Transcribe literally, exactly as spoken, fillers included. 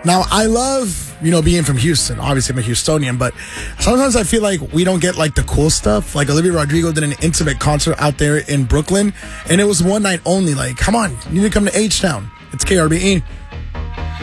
Now, I love, you know, being from Houston. Obviously, I'm a Houstonian, but sometimes I feel like we don't get, like, the cool stuff. Like, Olivia Rodrigo did an intimate concert out there in Brooklyn, and it was one night only. Like, come on, you need to come to H-Town. It's K R B E.